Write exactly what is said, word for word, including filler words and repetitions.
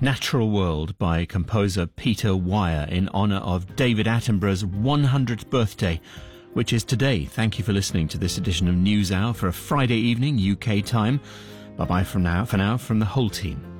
Natural World by composer Peter Weir in honour of David Attenborough's one hundredth birthday, which is today. Thank you for listening to this edition of NewsHour for a Friday evening U K time. Bye bye from now, for now from the whole team.